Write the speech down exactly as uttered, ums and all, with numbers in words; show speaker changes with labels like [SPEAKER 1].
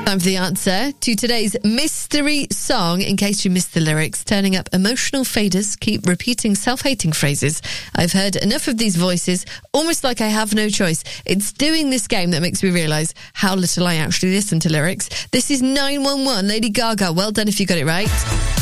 [SPEAKER 1] Time for the answer to today's mystery song. In case you missed the lyrics, turning up emotional faders, keep repeating self-hating phrases. I've heard enough of these voices, almost like I have no choice. It's doing this game that makes me realise how little I actually listen to lyrics. This is nine one one, Lady Gaga. Well done if you got it right.